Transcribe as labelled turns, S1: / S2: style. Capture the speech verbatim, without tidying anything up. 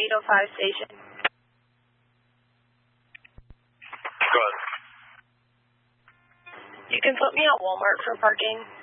S1: eight oh five station.
S2: Go ahead.
S1: You can put me at Walmart for parking.